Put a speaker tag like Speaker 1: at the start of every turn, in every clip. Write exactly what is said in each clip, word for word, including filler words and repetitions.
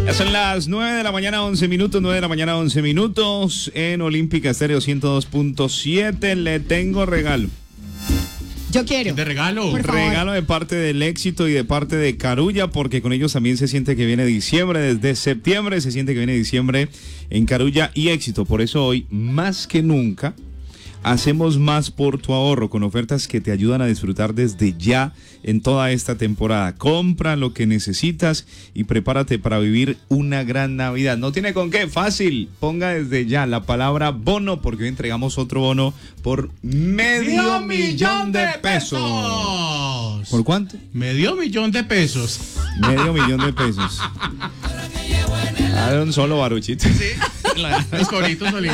Speaker 1: Ya son las nueve de la mañana, once minutos, nueve de la mañana, once minutos, en Olímpica Estéreo ciento dos punto siete. Le tengo regalo.
Speaker 2: Yo quiero.
Speaker 3: ¿De regalo?
Speaker 2: Por favor.
Speaker 1: Regalo de parte del Éxito y de parte de Carulla, porque con ellos también se siente que viene diciembre. Desde septiembre se siente que viene diciembre en Carulla y Éxito. Por eso hoy, más que nunca, hacemos más por tu ahorro con ofertas que te ayudan a disfrutar desde ya en toda esta temporada. Compra lo que necesitas y prepárate para vivir una gran Navidad. ¿No tiene con qué? Fácil. Ponga desde ya la palabra bono, porque hoy entregamos otro bono por medio millón de pesos. ¿Por cuánto?
Speaker 3: Medio millón de pesos.
Speaker 1: Medio millón de pesos. Ah, un solo baruchito.
Speaker 3: Sí, los coritos solitos.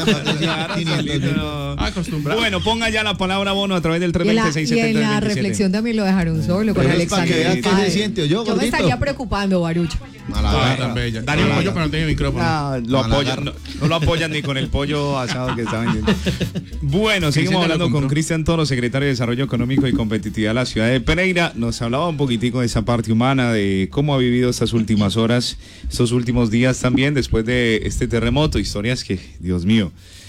Speaker 1: Acostumbrado. Bueno, ponga ya la palabra bono a través del tres dos seis,
Speaker 2: Y en
Speaker 1: siete tres,
Speaker 2: la
Speaker 1: veintisiete.
Speaker 2: reflexión también lo dejaron solo con
Speaker 4: Pero es para que
Speaker 2: Alexander.
Speaker 4: veas que se siente, ¿o yo,
Speaker 2: Yo me
Speaker 4: gordito?
Speaker 2: estaría preocupando, Barucho.
Speaker 3: Ah, tan bella. Dale un pollo, pero no tiene micrófono.
Speaker 1: Ah, lo
Speaker 4: Malagar.
Speaker 1: apoyan, no, no lo apoyan ni con el pollo asado que está vendiendo. Bueno, seguimos
Speaker 3: Cristian
Speaker 1: hablando
Speaker 3: lo
Speaker 1: con
Speaker 3: compró.
Speaker 1: Cristian Toro, secretario de Desarrollo Económico y Competitividad de la ciudad de Pereira. Nos hablaba un poquitico de esa parte humana, de cómo ha vivido estas últimas horas, estos últimos días también, después de este terremoto. Historias que, Dios mío,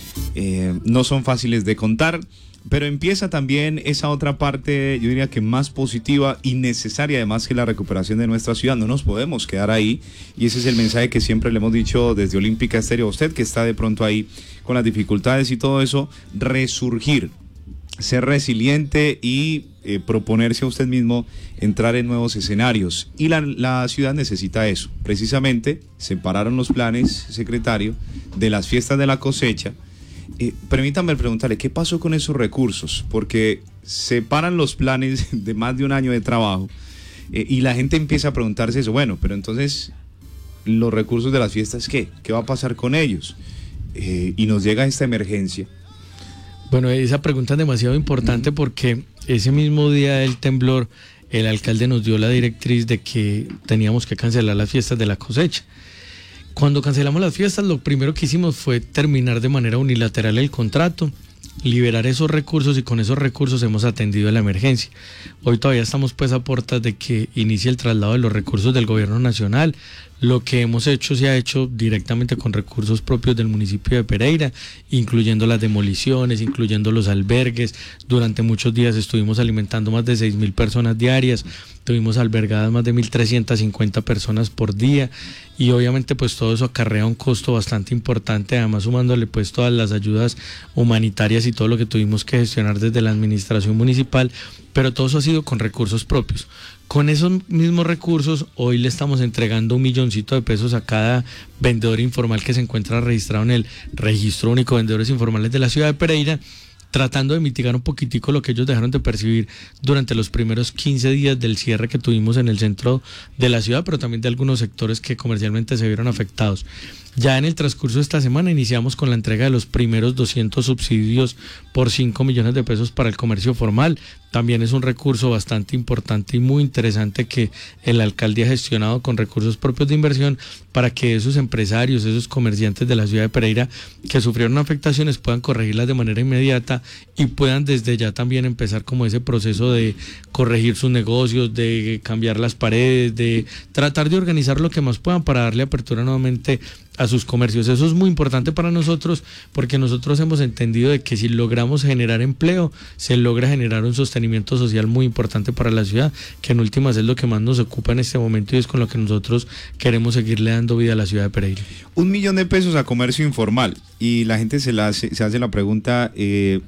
Speaker 1: eh, no son fáciles de contar. Pero empieza también esa otra parte, yo diría que más positiva y necesaria, además, que la recuperación de nuestra ciudad. No nos podemos quedar ahí, y ese es el mensaje que siempre le hemos dicho desde Olímpica Estéreo a usted, que está de pronto ahí con las dificultades y todo eso. Resurgir, ser resiliente y eh, proponerse a usted mismo entrar en nuevos escenarios. Y la, la ciudad necesita eso. Precisamente separaron los planes, secretario, de las fiestas de la cosecha. Eh, permítame preguntarle, ¿qué pasó con esos recursos? Porque separan los planes de más de un año de trabajo, eh, y la gente empieza a preguntarse eso. Bueno, pero entonces, ¿los recursos de las fiestas qué? ¿Qué va a pasar con ellos? Eh, y nos llega esta emergencia.
Speaker 5: Bueno, esa pregunta es demasiado importante porque ese mismo día del temblor, el alcalde nos dio la directriz de que teníamos que cancelar las fiestas de la cosecha. Cuando cancelamos las fiestas, lo primero que hicimos fue terminar de manera unilateral el contrato, liberar esos recursos, y con esos recursos hemos atendido la emergencia. Hoy todavía estamos pues a puertas de que inicie el traslado de los recursos del gobierno nacional. Lo que hemos hecho se ha hecho directamente con recursos propios del municipio de Pereira, incluyendo las demoliciones, incluyendo los albergues. Durante muchos días estuvimos alimentando más de seis mil personas diarias, tuvimos albergadas más de mil trescientas cincuenta personas por día, y obviamente pues todo eso acarrea un costo bastante importante, además sumándole pues todas las ayudas humanitarias y todo lo que tuvimos que gestionar desde la administración municipal, pero todo eso ha sido con recursos propios. Con esos mismos recursos, hoy le estamos entregando un milloncito de pesos a cada vendedor informal que se encuentra registrado en el Registro Único de Vendedores Informales de la ciudad de Pereira, tratando de mitigar un poquitico lo que ellos dejaron de percibir durante los primeros quince días del cierre que tuvimos en el centro de la ciudad, pero también de algunos sectores que comercialmente se vieron afectados. Ya en el transcurso de esta semana iniciamos con la entrega de los primeros doscientos subsidios por cinco millones de pesos para el comercio formal. También es un recurso bastante importante y muy interesante que el alcalde ha gestionado con recursos propios de inversión para que esos empresarios, esos comerciantes de la ciudad de Pereira que sufrieron afectaciones puedan corregirlas de manera inmediata y puedan desde ya también empezar como ese proceso de corregir sus negocios, de cambiar las paredes, de tratar de organizar lo que más puedan para darle apertura nuevamente a sus comercios. Eso es muy importante para nosotros porque nosotros hemos entendido de que si logramos generar empleo, se logra generar un sostenimiento social muy importante para la ciudad, que en últimas es lo que más nos ocupa en este momento y es con lo que nosotros queremos seguirle dando vida a la ciudad de Pereira.
Speaker 1: Un millón de pesos a comercio informal, y la gente se, la hace, se hace la pregunta, eh,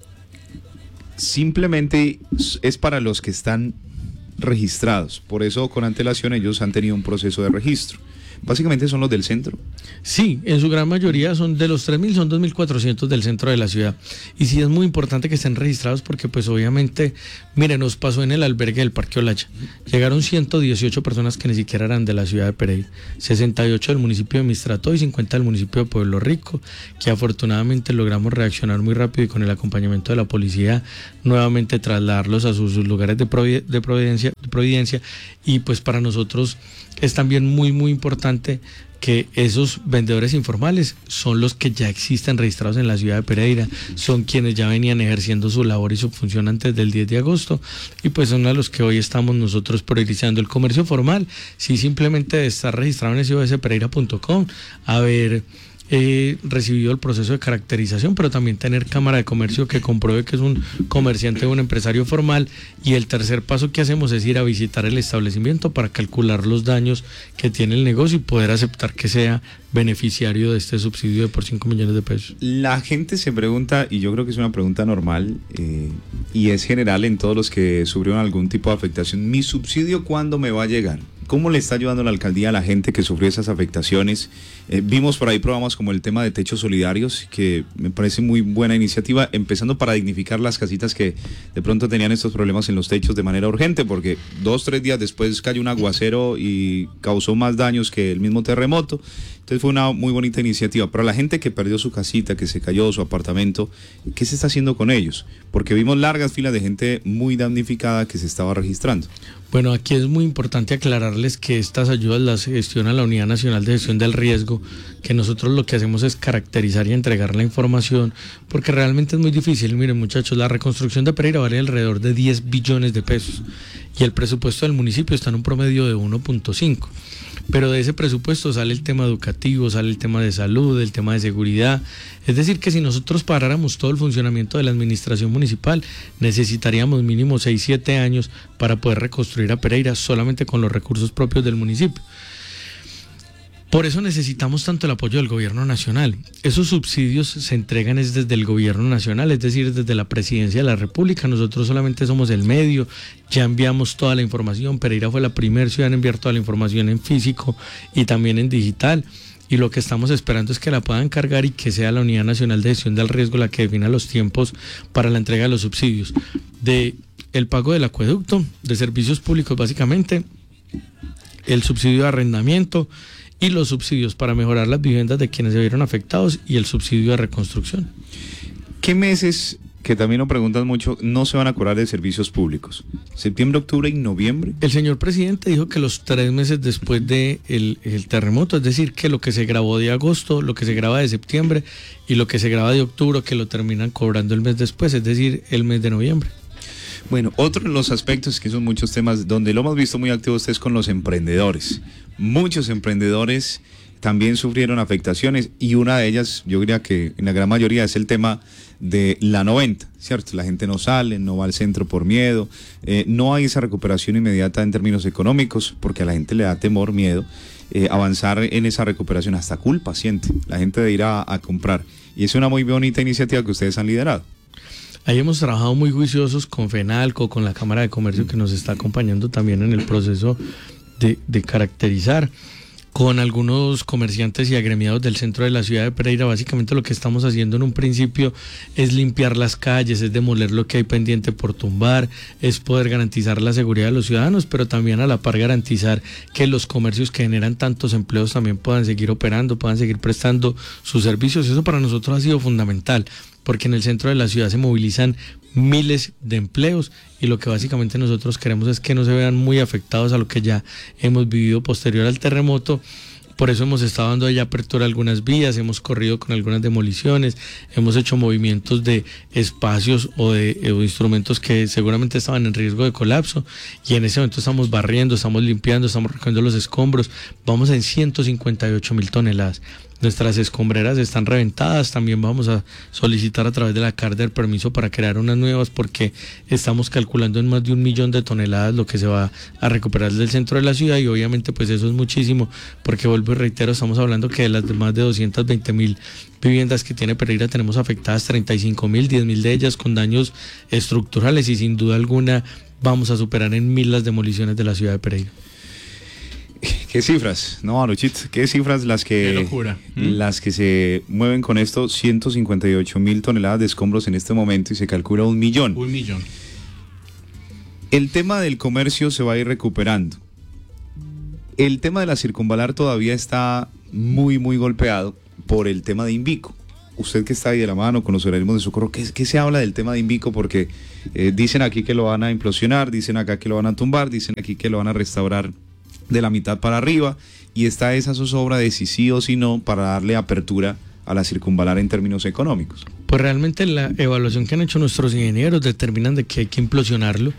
Speaker 1: simplemente es para los que están registrados, por eso con antelación ellos han tenido un proceso de registro. Básicamente son los del centro.
Speaker 5: Sí, en su gran mayoría son de los tres mil, son dos mil cuatrocientos del centro de la ciudad. Y sí es muy importante que estén registrados porque pues obviamente, mire, nos pasó en el albergue del Parque Olaya. Llegaron ciento dieciocho personas que ni siquiera eran de la ciudad de Pereira, sesenta y ocho del municipio de Mistrató y cincuenta del municipio de Pueblo Rico, que afortunadamente logramos reaccionar muy rápido y con el acompañamiento de la policía nuevamente trasladarlos a sus, sus lugares de, provi- de, providencia, de providencia. Y pues para nosotros es también muy muy importante importante que esos vendedores informales son los que ya existen registrados en la ciudad de Pereira, son quienes ya venían ejerciendo su labor y su función antes del diez de agosto, y pues son a los que hoy estamos nosotros priorizando. El comercio formal, sí, simplemente estar registrado en s o s pereira punto com, haber eh, recibido el proceso de caracterización, pero también tener cámara de comercio que compruebe que es un comerciante o un empresario formal. Y el tercer paso que hacemos es ir a visitar el establecimiento para calcular los daños que tiene el negocio y poder aceptar que sea beneficiario de este subsidio de por cinco millones de pesos.
Speaker 1: La gente se pregunta, y yo creo que es una pregunta normal, eh, y es general en todos los que sufrieron algún tipo de afectación: ¿mi subsidio cuándo me va a llegar? ¿Cómo le está ayudando la alcaldía a la gente que sufrió esas afectaciones? Eh, vimos por ahí programas como el tema de techos solidarios, que me parece muy buena iniciativa, empezando para dignificar las casitas que de pronto tenían estos problemas en los techos de manera urgente, porque dos, tres días después cayó un aguacero y causó más daños que el mismo terremoto. Entonces fue una muy bonita iniciativa. Pero la gente que perdió su casita, que se cayó, su apartamento, ¿qué se está haciendo con ellos? Porque vimos largas filas de gente muy damnificada que se estaba registrando.
Speaker 5: Bueno, aquí es muy importante aclararles que estas ayudas las gestiona la Unidad Nacional de Gestión del Riesgo, que nosotros lo que hacemos es caracterizar y entregar la información, porque realmente es muy difícil. Miren, muchachos, la reconstrucción de Pereira vale alrededor de diez billones de pesos y el presupuesto del municipio está en un promedio de uno punto cinco. Pero de ese presupuesto sale el tema educativo, sale el tema de salud, el tema de seguridad. Es decir, que si nosotros paráramos todo el funcionamiento de la administración municipal, necesitaríamos mínimo seis, siete años para poder reconstruir a Pereira solamente con los recursos propios del municipio. Por eso necesitamos tanto el apoyo del gobierno nacional. Esos subsidios se entregan es desde el gobierno nacional, es decir, desde la presidencia de la República. Nosotros solamente somos el medio, ya enviamos toda la información. Pereira fue la primera ciudad en enviar toda la información en físico y también en digital. Y lo que estamos esperando es que la puedan cargar y que sea la Unidad Nacional de Gestión del Riesgo la que defina los tiempos para la entrega de los subsidios. De el pago del acueducto, de servicios públicos básicamente, el subsidio de arrendamiento y los subsidios para mejorar las viviendas de quienes se vieron afectados y el subsidio de reconstrucción.
Speaker 1: ¿Qué meses, que también nos preguntan mucho, no se van a cobrar de servicios públicos? ¿Septiembre, octubre y noviembre?
Speaker 5: El señor presidente dijo que los tres meses después del de el terremoto, es decir, que lo que se grabó de agosto, lo que se graba de septiembre y lo que se graba de octubre, que lo terminan cobrando el mes después, es decir, el mes de noviembre.
Speaker 1: Bueno, otro de los aspectos, que son muchos temas, donde lo hemos visto muy activo usted, es con los emprendedores. Muchos emprendedores también sufrieron afectaciones y una de ellas, yo diría que en la gran mayoría, es el tema de la noventa, ¿cierto? La gente no sale, no va al centro por miedo, eh, no hay esa recuperación inmediata en términos económicos, porque a la gente le da temor, miedo, eh, avanzar en esa recuperación, hasta culpa siente la gente de ir a, a comprar. Y es una muy bonita iniciativa que ustedes han liderado.
Speaker 5: Ahí hemos trabajado muy juiciosos con FENALCO, con la Cámara de Comercio que nos está acompañando también en el proceso de, de caracterizar, con algunos comerciantes y agremiados del centro de la ciudad de Pereira. Básicamente lo que estamos haciendo en un principio es limpiar las calles, es demoler lo que hay pendiente por tumbar, es poder garantizar la seguridad de los ciudadanos, pero también a la par garantizar que los comercios que generan tantos empleos también puedan seguir operando, puedan seguir prestando sus servicios. Eso para nosotros ha sido fundamental, porque en el centro de la ciudad se movilizan miles de empleos y lo que básicamente nosotros queremos es que no se vean muy afectados a lo que ya hemos vivido posterior al terremoto. Por eso hemos estado dando ya apertura a algunas vías, hemos corrido con algunas demoliciones, hemos hecho movimientos de espacios o de, o de instrumentos que seguramente estaban en riesgo de colapso, y en ese momento estamos barriendo, estamos limpiando, estamos recogiendo los escombros. Vamos en ciento cincuenta y ocho mil toneladas. Nuestras escombreras están reventadas, también vamos a solicitar a través de la CARDE el permiso para crear unas nuevas, porque estamos calculando en más de un millón de toneladas lo que se va a recuperar del centro de la ciudad, y obviamente pues eso es muchísimo, porque vuelvo y reitero, estamos hablando que de las más de doscientas veinte mil viviendas que tiene Pereira tenemos afectadas treinta y cinco mil, diez mil de ellas con daños estructurales, y sin duda alguna vamos a superar en mil las demoliciones de la ciudad de Pereira.
Speaker 1: ¿Qué cifras? No, Aruchit, ¿qué cifras las que,
Speaker 3: Qué locura.
Speaker 1: las que se mueven con esto? ciento cincuenta y ocho mil toneladas de escombros en este momento y se calcula un millón.
Speaker 3: Un millón.
Speaker 1: El tema del comercio se va a ir recuperando. El tema de la circunvalar todavía está muy, muy golpeado por el tema de Invico. Usted que está ahí de la mano con los organismos de socorro, ¿qué, qué se habla del tema de Invico? Porque eh, dicen aquí que lo van a implosionar, dicen acá que lo van a tumbar, dicen aquí que lo van a restaurar de la mitad para arriba, y está esa zozobra de si sí o si no para darle apertura a la circunvalar en términos económicos.
Speaker 5: Pues realmente la evaluación que han hecho nuestros ingenieros determinan de que hay que implosionarlo.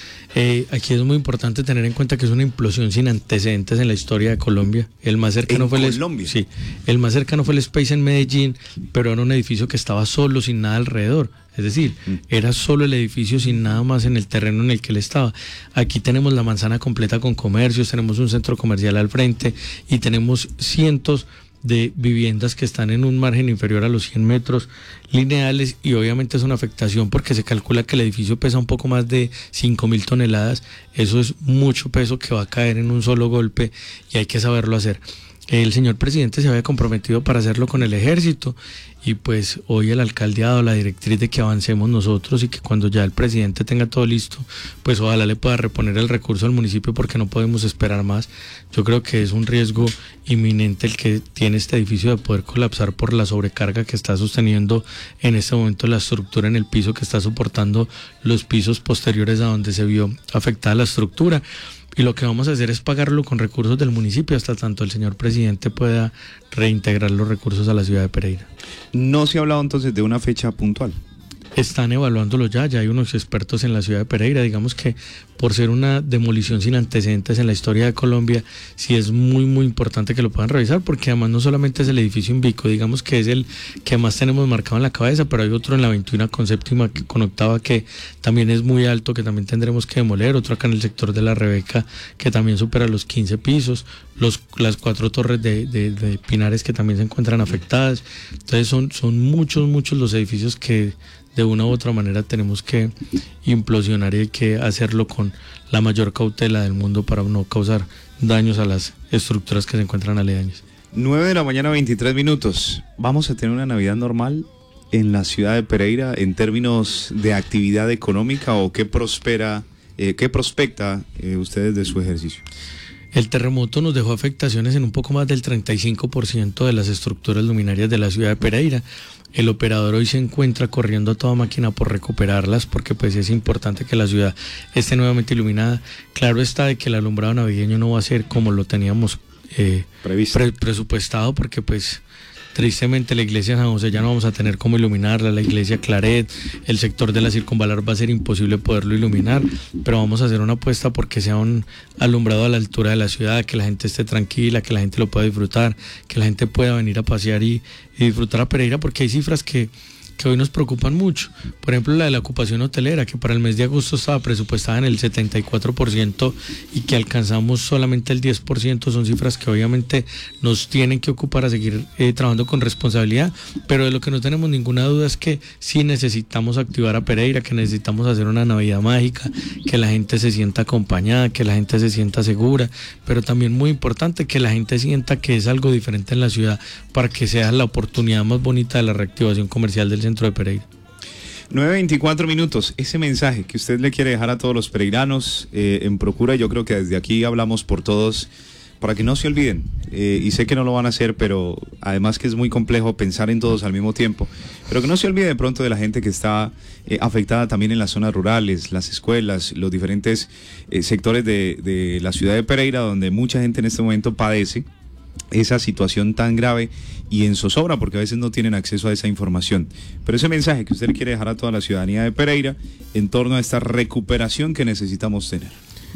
Speaker 5: Eh, aquí es muy importante tener en cuenta que es una implosión sin antecedentes en la historia de Colombia. El más cercano
Speaker 1: ¿En
Speaker 5: fue el
Speaker 1: Colombia?
Speaker 5: Sí, el más cercano fue el Space en Medellín, pero era un edificio que estaba solo, sin nada alrededor. Es decir, mm. era solo el edificio sin nada más en el terreno en el que él estaba. Aquí tenemos la manzana completa con comercios, tenemos un centro comercial al frente y tenemos cientos de viviendas que están en un margen inferior a los cien metros lineales, y obviamente es una afectación porque se calcula que el edificio pesa un poco más de cinco mil toneladas. Eso es mucho peso que va a caer en un solo golpe y hay que saberlo hacer. El señor presidente se había comprometido para hacerlo con el ejército, y pues hoy el alcalde ha dado la directriz de que avancemos nosotros y que cuando ya el presidente tenga todo listo, pues ojalá le pueda reponer el recurso al municipio, porque no podemos esperar más. Yo creo que es un riesgo inminente el que tiene este edificio de poder colapsar por la sobrecarga que está sosteniendo en este momento la estructura en el piso, que está soportando los pisos posteriores a donde se vio afectada la estructura. Y lo que vamos a hacer es pagarlo con recursos del municipio hasta tanto el señor presidente pueda reintegrar los recursos a la ciudad de Pereira.
Speaker 1: No se ha hablado entonces de una fecha puntual.
Speaker 5: Están evaluándolo ya, ya hay unos expertos en la ciudad de Pereira. Digamos que por ser una demolición sin antecedentes en la historia de Colombia, sí es muy muy importante que lo puedan revisar, porque además no solamente es el edificio Invico, digamos que es el que más tenemos marcado en la cabeza, pero hay otro en la veintiuno con séptima, con octava, que también es muy alto, que también tendremos que demoler, otro acá en el sector de la Rebeca que también supera los quince pisos, los, las cuatro torres de, de, de Pinares que también se encuentran afectadas. Entonces son, son muchos muchos los edificios que de una u otra manera tenemos que implosionar, y hay que hacerlo con la mayor cautela del mundo para no causar daños a las estructuras que se encuentran aledañas.
Speaker 1: nueve de la mañana, veintitrés minutos. ¿Vamos a tener una Navidad normal en la ciudad de Pereira en términos de actividad económica, o qué prospera, eh, qué prospecta eh, ustedes de su ejercicio?
Speaker 5: El terremoto nos dejó afectaciones en un poco más del treinta y cinco por ciento de las estructuras luminarias de la ciudad de Pereira. El operador hoy se encuentra corriendo a toda máquina por recuperarlas, porque pues es importante que la ciudad esté nuevamente iluminada. Claro está de que el alumbrado navideño no va a ser como lo teníamos eh,
Speaker 1: previsto,
Speaker 5: pre presupuestado, porque pues tristemente la iglesia de San José ya no vamos a tener cómo iluminarla, la iglesia Claret, el sector de la circunvalar va a ser imposible poderlo iluminar, pero vamos a hacer una apuesta porque sea un alumbrado a la altura de la ciudad, que la gente esté tranquila, que la gente lo pueda disfrutar, que la gente pueda venir a pasear y, y disfrutar a Pereira, porque hay cifras que que hoy nos preocupan mucho. Por ejemplo, la de la ocupación hotelera, que para el mes de agosto estaba presupuestada en el setenta y cuatro por ciento y que alcanzamos solamente el diez por ciento. Son cifras que obviamente nos tienen que ocupar a seguir eh, trabajando con responsabilidad, pero de lo que no tenemos ninguna duda es que sí necesitamos activar a Pereira, que necesitamos hacer una Navidad mágica, que la gente se sienta acompañada, que la gente se sienta segura, pero también muy importante que la gente sienta que es algo diferente en la ciudad, para que sea la oportunidad más bonita de la reactivación comercial del centro de Pereira.
Speaker 1: nueve veinticuatro minutos, ese mensaje que usted le quiere dejar a todos los pereiranos eh, en Procura, yo creo que desde aquí hablamos por todos, para que no se olviden, eh, y sé que no lo van a hacer, pero además que es muy complejo pensar en todos al mismo tiempo, pero que no se olvide de pronto de la gente que está eh, afectada también en las zonas rurales, las escuelas, los diferentes eh, sectores de, de la ciudad de Pereira, donde mucha gente en este momento padece esa situación tan grave y en zozobra, porque a veces no tienen acceso a esa información. Pero ese mensaje que usted quiere dejar a toda la ciudadanía de Pereira en torno a esta recuperación que necesitamos tener.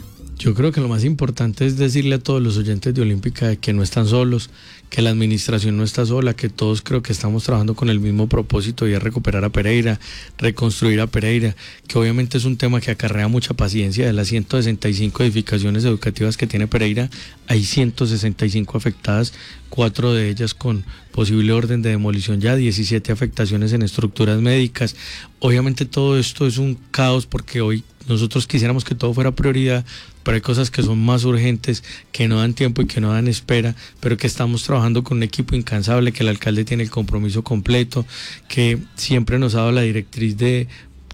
Speaker 5: Yo creo que lo más importante es decirle a todos los oyentes de Olímpica que no están solos, que la administración no está sola, que todos creo que estamos trabajando con el mismo propósito, y es recuperar a Pereira, reconstruir a Pereira, que obviamente es un tema que acarrea mucha paciencia. De las ciento sesenta y cinco edificaciones educativas que tiene Pereira, hay ciento sesenta y cinco afectadas, cuatro de ellas con posible orden de demolición ya, diecisiete afectaciones en estructuras médicas. Obviamente todo esto es un caos, porque hoy nosotros quisiéramos que todo fuera prioridad, pero hay cosas que son más urgentes, que no dan tiempo y que no dan espera, pero que estamos trabajando con un equipo incansable, que el alcalde tiene el compromiso completo, que siempre nos ha dado la directriz de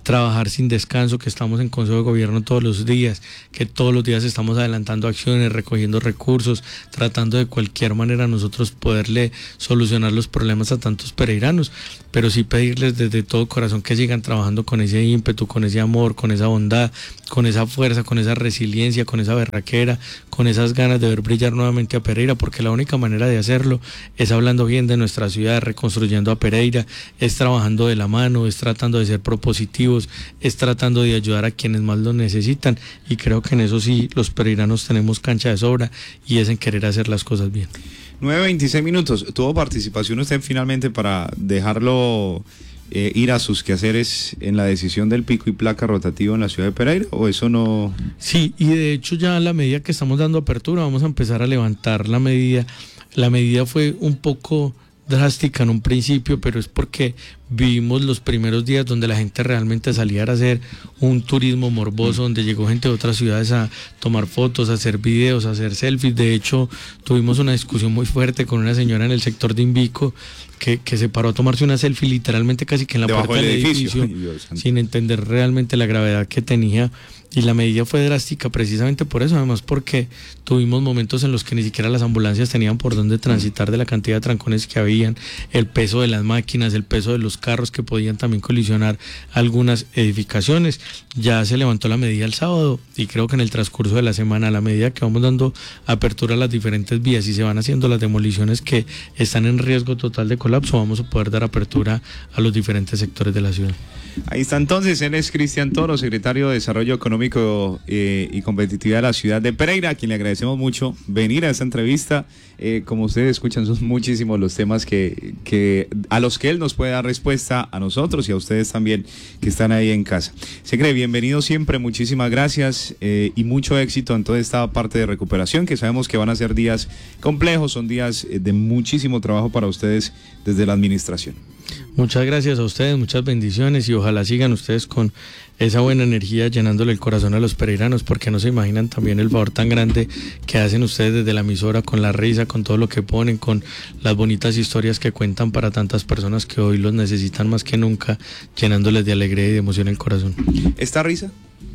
Speaker 5: trabajar sin descanso, que estamos en Consejo de Gobierno todos los días, que todos los días estamos adelantando acciones, recogiendo recursos, tratando de cualquier manera nosotros poderle solucionar los problemas a tantos pereiranos, pero sí pedirles desde todo corazón que sigan trabajando con ese ímpetu, con ese amor, con esa bondad, con esa fuerza, con esa resiliencia, con esa berraquera, con esas ganas de ver brillar nuevamente a Pereira, porque la única manera de hacerlo es hablando bien de nuestra ciudad, reconstruyendo a Pereira, es trabajando de la mano, es tratando de ser propositivos, es tratando de ayudar a quienes más lo necesitan, y creo que en eso sí los pereiranos tenemos cancha de sobra, y es en querer hacer las cosas bien.
Speaker 1: nueve veintiséis minutos. ¿Tuvo participación usted finalmente para dejarlo eh, ir a sus quehaceres en la decisión del pico y placa rotativo en la ciudad de Pereira, o eso no?
Speaker 5: Sí, y de hecho ya a la medida que estamos dando apertura vamos a empezar a levantar la medida. La medida fue un poco drástica en un principio, pero es porque vivimos los primeros días donde la gente realmente salía a hacer un turismo morboso, donde llegó gente de otras ciudades a tomar fotos, a hacer videos, a hacer selfies. De hecho, tuvimos una discusión muy fuerte con una señora en el sector de Invico que, que se paró a tomarse una selfie literalmente casi que en la
Speaker 1: debajo
Speaker 5: puerta del edificio,
Speaker 1: edificio
Speaker 5: sin entender realmente la gravedad que tenía. Y la medida fue drástica precisamente por eso, además porque tuvimos momentos en los que ni siquiera las ambulancias tenían por dónde transitar de la cantidad de trancones que habían, el peso de las máquinas, el peso de los carros que podían también colisionar algunas edificaciones. Ya se levantó la medida el sábado y creo que en el transcurso de la semana, a la medida que vamos dando apertura a las diferentes vías y se van haciendo las demoliciones que están en riesgo total de colapso, vamos a poder dar apertura a los diferentes sectores de la ciudad.
Speaker 1: Ahí está entonces, él es Cristian Toro, secretario de Desarrollo Económico eh, y Competitividad de la ciudad de Pereira, a quien le agradecemos mucho venir a esta entrevista. Eh, como ustedes escuchan, son muchísimos los temas que, que a los que él nos puede dar respuesta a nosotros y a ustedes también que están ahí en casa. Secre, bienvenido siempre, muchísimas gracias eh, y mucho éxito en toda esta parte de recuperación, que sabemos que van a ser días complejos, son días de muchísimo trabajo para ustedes desde la administración.
Speaker 5: Muchas gracias a ustedes, muchas bendiciones, y ojalá sigan ustedes con esa buena energía llenándole el corazón a los pereiranos, porque no se imaginan también el favor tan grande que hacen ustedes desde la emisora, con la risa, con todo lo que ponen, con las bonitas historias que cuentan para tantas personas que hoy los necesitan más que nunca, llenándoles de alegría y de emoción el corazón.
Speaker 1: ¿Esta risa?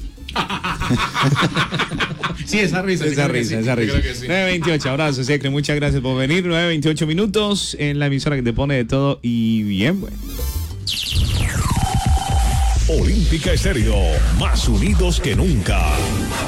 Speaker 3: Sí, esa risa.
Speaker 1: Esa
Speaker 3: sí,
Speaker 1: risa,
Speaker 3: sí,
Speaker 1: esa risa.
Speaker 3: sí.
Speaker 1: nueve veintiocho, abrazo, Secre, muchas gracias por venir. nueve veintiocho minutos en la emisora que te pone de todo y bien, bueno.
Speaker 4: Olímpica Estéreo, más unidos que nunca.